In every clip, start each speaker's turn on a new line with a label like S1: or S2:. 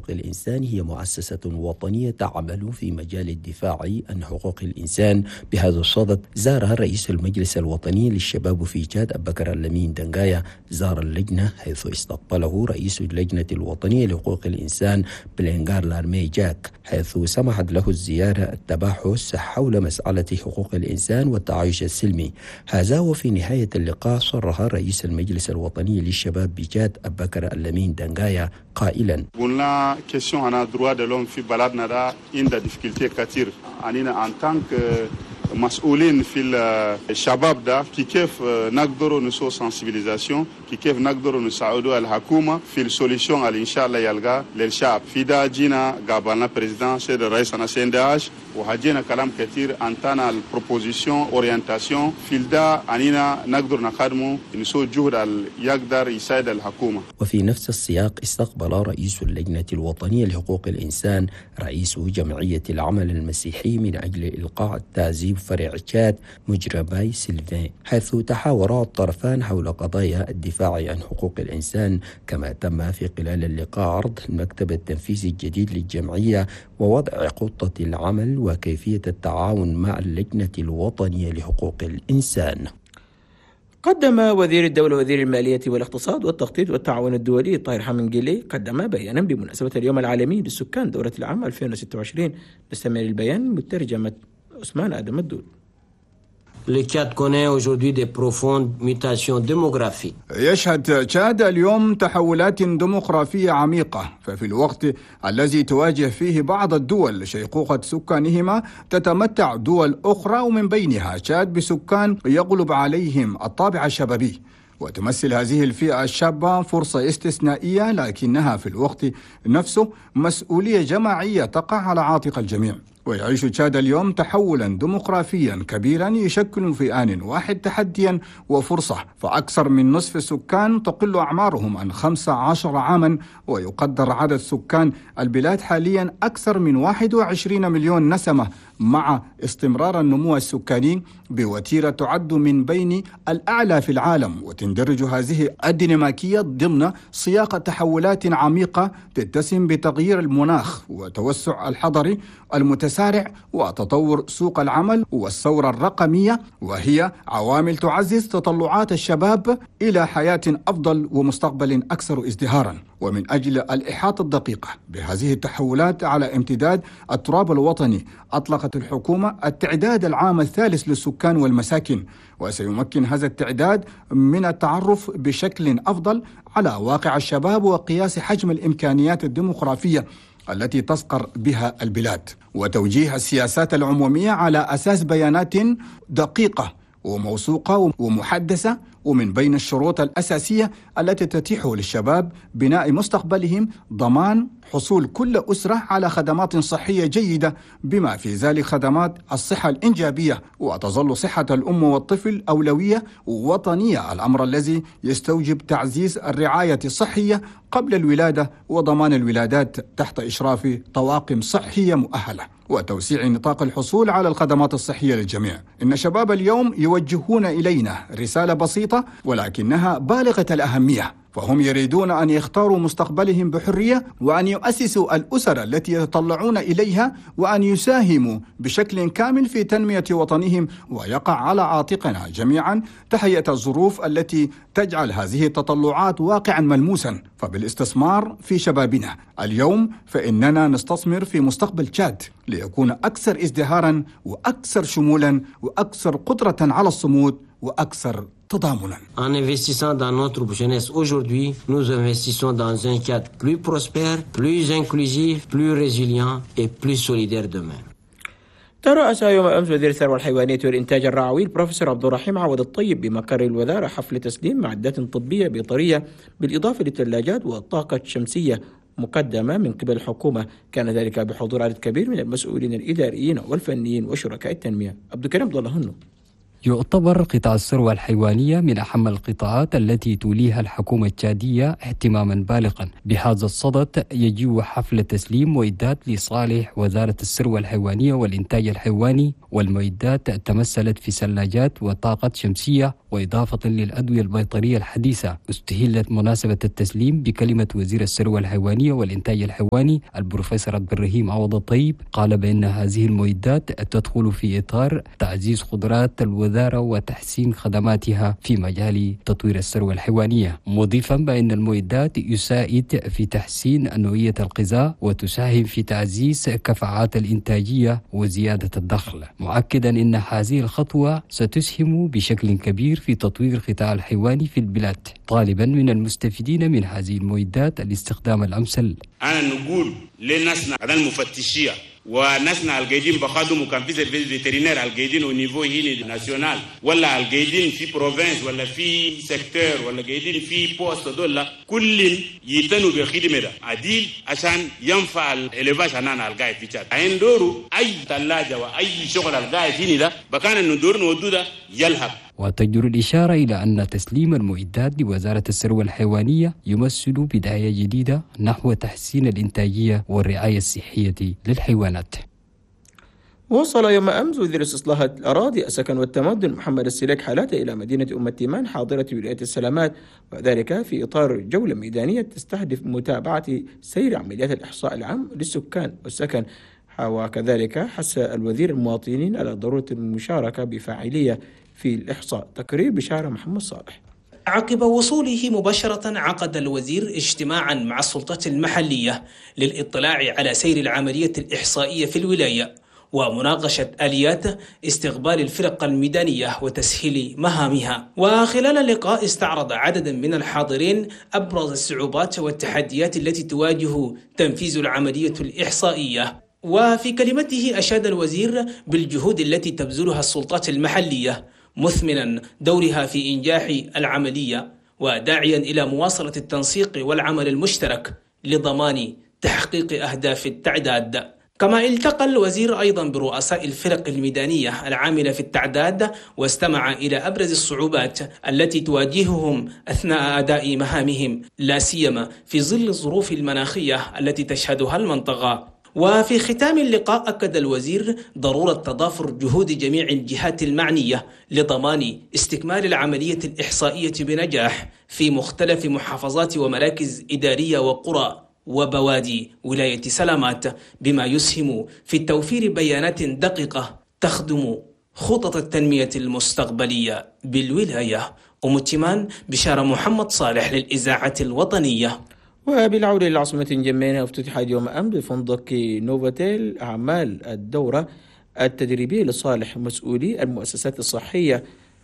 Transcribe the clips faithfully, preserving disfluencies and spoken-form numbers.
S1: الإنسان هي مؤسسة وطنية تعمل في مجال الدفاع عن حقوق الإنسان. بهذا الصدد زار رئيس المجلس الوطني للشباب في تشاد أبوبكر اللمين دنغايا زار اللجنة، حيث استقبله رئيس اللجنة الوطنية لحقوق الإنسان بلينغار لارمي جاك، حيث سمحت له الزيارة التباحث حول مسألة حقوق الإنسان والتعايش السلمي. هذا وفي نهاية اللقاء صرح رئيس المجلس الوطني للشباب بتشاد أبوبكر اللمين دنغايا قائلا:
S2: قلنا كيسيون أنا droit de l'homme في بلدنا ده عندها ديفيكولتي كثير. أنا ان تانك مسؤولين في الشباب ده كي كيف نقدروا نسوي سنسيبيليزاسيون، كي كيف نقدروا نساعدوا الحكومة في السوليسيون اللي إن شاء الله يلقى للشعب. في ده جينا قابلنا بريزيدان سيد الرئيس أنا سنداش وهجينا كلام كثير أنتنا البروبوزيسيون أورينتاسيون في ده أنينا نقدر نخدمه نسوي جهد اللي يقدر يساعد الحكومة.
S1: وفي نفس السياق استقبل رئيس اللجنة الوطنية لحقوق الإنسان رئيس جمعية العمل المسيحي من أجل إلقاء التعذيب فرع تشاد مجرباي سيلفين، حيث تحاورا الطرفان حول قضايا الدفاع عن حقوق الإنسان. كما تم في خلال اللقاء عرض المكتب التنفيذي الجديد للجمعية ووضع خطة العمل وكيفية التعاون مع اللجنة الوطنية لحقوق الإنسان.
S3: قدم وزير الدولة وزير المالية والاقتصاد والتخطيط والتعاون الدولي طاهر حمنجلي قدم بيانا بمناسبة اليوم العالمي للسكان دورة العام ألفين وستة وعشرين. نستمر البيان مترجمة عثمان آدم الدول.
S4: Le Tchad connaît aujourd'hui des profondes mutations démographiques.
S5: يشهد تشاد اليوم تحولات ديموغرافية عميقة، ففي الوقت الذي تواجه فيه بعض الدول شيخوخة سكانهما تتمتع دول أخرى ومن بينها تشاد بسكان يغلب عليهم الطابع الشبابي، وتمثل هذه الفئة الشابة فرصة استثنائية، لكنها في الوقت نفسه مسؤولية جماعية تقع على عاتق الجميع. ويعيش تشاد اليوم تحولا ديموغرافيا كبيرا يشكل في آن واحد تحديا وفرصة، فأكثر من نصف السكان تقل أعمارهم عن خمسة عشر عاما، ويقدر عدد سكان البلاد حاليا أكثر من واحد وعشرين مليون نسمة، مع استمرار النمو السكاني بوتيرة تعد من بين الأعلى في العالم. وتندرج هذه الديناميكية ضمن سياق تحولات عميقة تتسم بتغيير المناخ وتوسع الحضري المتسارع وتطور سوق العمل والثورة الرقمية، وهي عوامل تعزز تطلعات الشباب إلى حياة أفضل ومستقبل أكثر ازدهارا. ومن أجل الإحاطة الدقيقة بهذه التحولات على امتداد التراب الوطني، أطلقت الحكومة التعداد العام الثالث للسكان والمساكن، وسيمكن هذا التعداد من التعرف بشكل أفضل على واقع الشباب وقياس حجم الإمكانيات الديموغرافية التي تسقر بها البلاد، وتوجيه السياسات العمومية على أساس بيانات دقيقة وموثوقة ومحدثة. ومن بين الشروط الأساسية التي تتيح للشباب بناء مستقبلهم ضمان حصول كل أسرة على خدمات صحية جيدة، بما في ذلك خدمات الصحة الإنجابية، وتظل صحة الأم والطفل أولوية وطنية، الأمر الذي يستوجب تعزيز الرعاية الصحية قبل الولادة وضمان الولادات تحت إشراف طواقم صحية مؤهلة، وتوسيع نطاق الحصول على الخدمات الصحية للجميع. إن شباب اليوم يوجهون إلينا رسالة بسيطة ولكنها بالغة الأهمية، فهم يريدون أن يختاروا مستقبلهم بحرية، وأن يؤسسوا الأسر التي يتطلعون إليها، وأن يساهموا بشكل كامل في تنمية وطنهم. ويقع على عاتقنا جميعا تهيئة الظروف التي تجعل هذه التطلعات واقعا ملموسا. فبالاستثمار في شبابنا اليوم فإننا نستثمر في مستقبل تشاد ليكون أكثر ازدهارا وأكثر شمولا وأكثر قدرة على الصمود وأكثر تضامنا.
S4: En investissant dans notre jeunesse aujourd'hui, nous investissons dans un Tchad plus prospère, plus inclusif, plus résilient et plus solidaire demain.
S3: ترأس يوم أمس وزير الثروة الحيوانية والإنتاج الرعوي البروفيسور عبد الرحيم عوض الطيب بمقر الوزارة حفل تسليم معدات طبية بيطرية بالإضافة للثلاجات والطاقة الشمسية مقدمة من قبل الحكومة. كان ذلك بحضور عدد كبير من المسؤولين الإداريين والفنيين وشركاء التنمية. عبد الكريم ضل هنو.
S6: يعتبر قطاع الثروة الحيوانية من أهم القطاعات التي توليها الحكومة التشادية اهتماما بالغا. بهذا الصدد يجيء حفل تسليم معدات لصالح وزارة الثروة الحيوانية والإنتاج الحيواني، والمعدات تمثلت في ثلاجات وطاقة شمسية وإضافة للأدوية البيطرية الحديثة. استهلت مناسبة التسليم بكلمة وزير الثروة الحيوانية والإنتاج الحيواني البروفيسور عبد الرحيم عوض الطيب. قال بأن هذه المعدات تدخل في إطار تعزيز قدرات الوزارة وتحسين خدماتها في مجال تطوير الثروة الحيوانية، مضيفا بأن المعدات يساعد في تحسين نوعية الغذاء وتساهم في تعزيز كفاءات الإنتاجية وزيادة الدخل، مؤكدا أن هذه الخطوة ستسهم بشكل كبير في تطوير القطاع الحيواني في البلاد، طالبا من المستفيدين من هذه المعدات الاستخدام الأمثل.
S7: أنا نقول لناسنا المفتشية وناسنا القايدين بخدموا كان في سيرفيس فيترينير القايدين او نيفو هنا ناسيونال ولا القايدين في بروفنس ولا في سيكتور ولا قايدين في بوست دول كل يتنوا بالخدمه ده عديل عشان ينفع الاليفاش انا القايد في تشاد عندورو اي ثلاجه واي شغل القايد هنا ده بكان ندور نودو ده يلحق.
S6: وتجدر الإشارة إلى أن تسليم المعدات لوزارة الثروة الحيوانية يمثل بداية جديدة نحو تحسين الإنتاجية والرعاية الصحية للحيوانات.
S3: وصل يوم أمس وزير استصلاح الأراضي السكن والتمدن محمد السليك حالاته إلى مدينة أم التيمان حاضرة ولاية السلامات، وذلك في إطار جولة ميدانية تستهدف متابعة سير عمليات الإحصاء العام للسكان والسكن. وكذلك حث الوزير المواطنين على ضرورة المشاركة بفاعلية في الإحصاء. تقرير بشارة محمد صالح.
S8: عقب وصوله مباشرة عقد الوزير اجتماعا مع السلطات المحلية للإطلاع على سير العملية الإحصائية في الولاية ومناقشة آليات استقبال الفرق الميدانية وتسهيل مهامها. وخلال اللقاء استعرض عدد من الحاضرين أبرز الصعوبات والتحديات التي تواجه تنفيذ العملية الإحصائية. وفي كلمته أشاد الوزير بالجهود التي تبذلها السلطات المحلية مثمنا دورها في إنجاح العملية، وداعيا إلى مواصلة التنسيق والعمل المشترك لضمان تحقيق أهداف التعداد. كما التقى الوزير أيضا برؤساء الفرق الميدانية العاملة في التعداد واستمع إلى أبرز الصعوبات التي تواجههم أثناء أداء مهامهم، لا سيما في ظل الظروف المناخية التي تشهدها المنطقة. وفي ختام اللقاء أكد الوزير ضرورة تضافر جهود جميع الجهات المعنية لضمان استكمال العملية الإحصائية بنجاح في مختلف محافظات ومراكز إدارية وقرى وبوادي ولاية سلامات، بما يسهم في توفير بيانات دقيقة تخدم خطط التنمية المستقبلية بالولاية. أم التيمان بشارة محمد صالح للإذاعة الوطنية.
S3: وبالعودة إلى عاصمة جمينة، افتتحت يوم أمس بفندق نوفوتيل أعمال الدورة التدريبية لصالح مسؤولي المؤسسات الصحية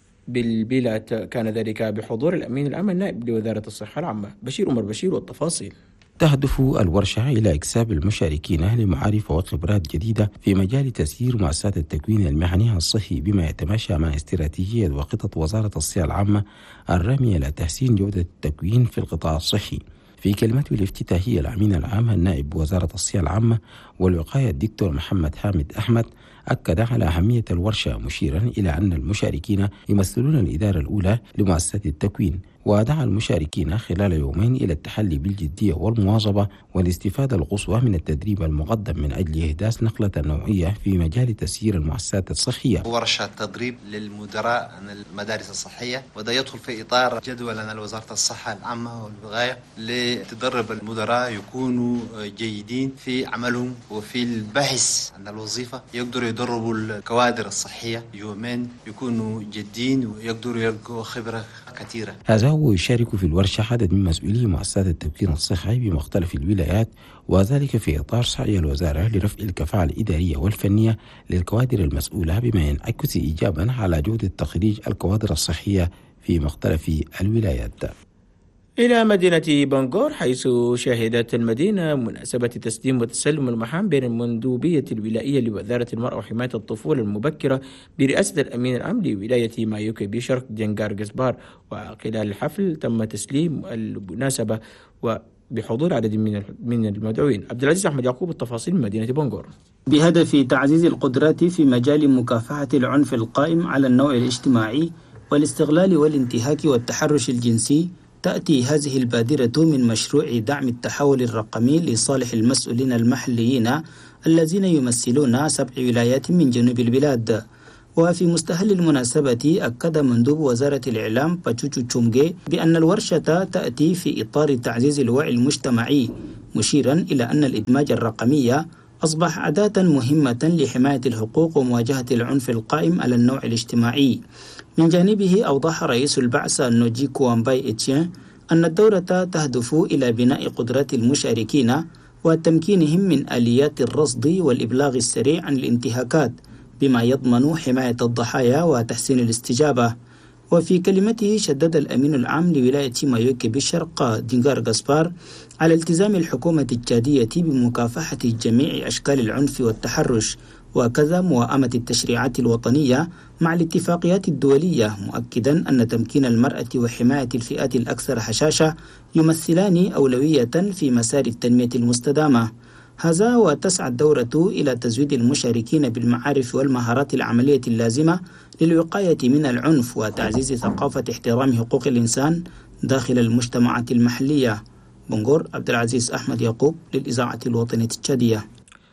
S3: بالبلاد، كان ذلك بحضور الأمين العام النائب لوزارة الصحة العامة بشير عمر بشير والتفاصيل.
S1: تهدف الورشة إلى إكساب المشاركين لمعارف وخبرات جديدة في مجال تسيير مؤسسات التكوين المهني الصحي بما يتماشى مع استراتيجية وخطط وزارة الصحة العامة الرامية إلى تحسين جودة التكوين في القطاع الصحي. في كلمته الافتتاحية الأمين العام النائب بوزارة الصحة العامة والوقاية الدكتور محمد حامد أحمد أكد على أهمية الورشة، مشيرا إلى أن المشاركين يمثلون الإدارة الأولى لمؤسسات التكوين، ودعا المشاركين خلال يومين إلى التحلي بالجدية والمواظبة والاستفادة القصوى من التدريب المقدم من أجل إحداث نقلة نوعية في مجال تسيير المؤسسات الصحية.
S9: ورشة تدريب للمدراء عن المدارس الصحية، وده يدخل في إطار جدولنا لوزارة الصحة العامة والوقاية لتدرب المدراء يكونوا جيدين في عملهم وفي البحث عن الوظيفة، يقدروا يدربوا الكوادر الصحية يومين يكونوا جدين ويقدروا يلقوا خبرة كثيرة.
S1: هذا هو يشارك في الورشة عدد من مسؤولي مؤسسات التمكين الصحي بمختلف الولايات، وذلك في إطار سعي الوزارة لرفع الكفاءة الإدارية والفنية للكوادر المسؤولة، بما ينعكس إيجابا على جودة تخريج الكوادر الصحية في مختلف الولايات.
S3: إلى مدينة بنغور، حيث شهدت المدينة مناسبة تسليم وتسلم المهام بين المندوبية الولائية لوزارة المرأة وحماية الطفولة المبكرة برئاسة الأمين العام لولاية مايوكي بشرق جنغار قزبار. وخلال الحفل تم تسليم المناسبة و بحضور عدد من من المدعوين. عبد العزيز أحمد يعقوب، التفاصيل من مدينة بنغور.
S10: بهدف تعزيز القدرات في مجال مكافحة العنف القائم على النوع الاجتماعي والاستغلال والانتهاك والتحرش الجنسي، تأتي هذه البادرة من مشروع دعم التحول الرقمي لصالح المسؤولين المحليين الذين يمثلون سبع ولايات من جنوب البلاد. وفي مستهل المناسبة أكد مندوب وزارة الإعلام باتشوتشو تشومغي بأن الورشة تأتي في إطار تعزيز الوعي المجتمعي، مشيرا إلى أن الإدماج الرقمي أصبح أداة مهمة لحماية الحقوق ومواجهة العنف القائم على النوع الاجتماعي. من جانبه أوضح رئيس البعثة نوجي كوامباي إتشين أن الدورة تهدف إلى بناء قدرات المشاركين وتمكينهم من آليات الرصد والإبلاغ السريع عن الانتهاكات، بما يضمن حماية الضحايا وتحسين الاستجابة. وفي كلمته شدد الأمين العام لولاية مايوكي بالشرق دينغار غاسبار على التزام الحكومة التشادية بمكافحة جميع أشكال العنف والتحرش، وكذا موائمة التشريعات الوطنية مع الاتفاقيات الدولية، مؤكدا أن تمكين المرأة وحماية الفئات الأكثر هشاشة يمثلان أولوية في مسار التنمية المستدامة. هذا وتسعى الدورة إلى تزويد المشاركين بالمعارف والمهارات العملية اللازمة للوقاية من العنف وتعزيز ثقافة احترام حقوق الإنسان داخل المجتمعات المحلية. بنغور، عبد العزيز أحمد يعقوب للإذاعة الوطنية التشادية.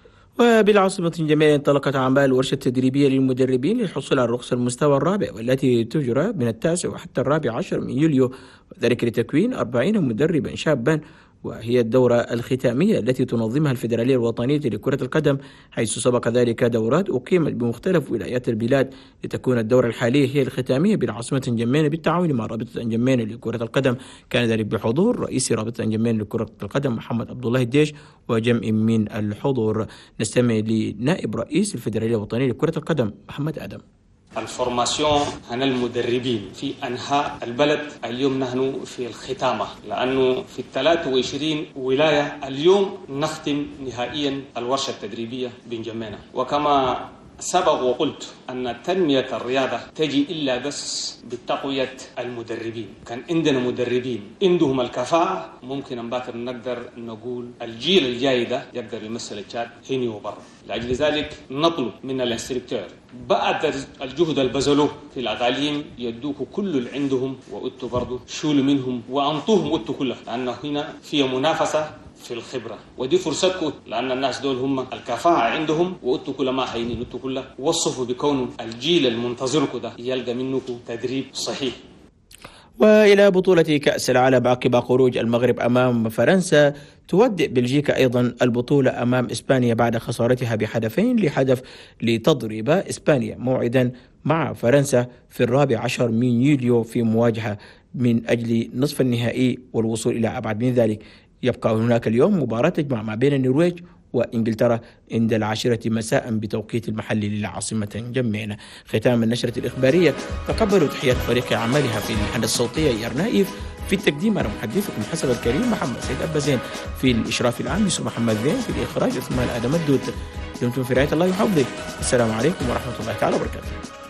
S3: وبالعاصمة الجميلة انطلقت أعمال ورشة تدريبية للمدربين للحصول على الرخصة المستوى الرابع، والتي تجرى من التاسع وحتى الرابع عشر من يوليو، وذلك لتكوين أربعين مدربا شابا. وهي الدورة الختامية التي تنظمها الفيدرالية الوطنية لكرة القدم، حيث سبق ذلك دورات أقيمت بمختلف ولايات البلاد، لتكون الدورة الحالية هي الختامية بالعاصمة الجمينة بالتعاون مع رابطة الجمينة لكرة القدم. كان ذلك بحضور رئيس رابطة الجمينة لكرة القدم محمد عبد الله الديش وجمع من الحضور. نستمع لنائب رئيس الفيدرالية الوطنية لكرة القدم محمد آدم.
S11: الفورماسيون عن المدربين في أنحاء البلد اليوم نحن في الختامة، لأنه في الثلاث وعشرين ولاية اليوم نختم نهائيا الورشة التدريبية بنجمينة. وكما سبق وقلت أن تنمية الرياضة تجي إلا بس بتقوية المدربين. كان عندنا مدربين عندهم الكفاءة، ممكن أن باكر نقدر نقول الجيل الجاي ده يقدر يمثل التشاد هنا وبرا. لأجل ذلك نطلب من الانستركتور بعد الجهد البذلوه في الأقاليم يدوك كل اللي عندهم، وأنتوا برضو شولوا منهم وأنطوهم أنتوا كلها، لأن هنا في منافسة في الخبرة، ودي فرصتكم، لأن الناس دول هم الكفاءة عندهم، وأنتوا كل ما حينين أنتوا كلها وصفوا بكون الجيل المنتظركم ده يلقى منكم تدريب صحيح.
S3: وإلى بطولة كأس العالم عقب خروج المغرب أمام فرنسا، تودع بلجيكا أيضا البطولة أمام إسبانيا بعد خسارتها بهدفين لهدف، لتضرب إسبانيا موعدا مع فرنسا في الرابع عشر من يوليو في مواجهة من أجل نصف النهائي والوصول إلى أبعد من ذلك. يبقى هناك اليوم مباراة تجمع ما بين النرويج وإنجلترا عند العاشرة مساء بتوقيت المحلي للعاصمة جمينة. ختام النشرة الإخبارية، تقبلوا تحيات فريق أعمالها في الهندسة الصوتية يرنائف، في التقديم أنا محدثكم حسن الكريم محمد سيد أبازين، في الإشراف العام يوسف محمد زين، في الإخراج عثمان آدم الدوت. دمتم في رعاية الله وحفظه. السلام عليكم ورحمة الله تعالى وبركاته.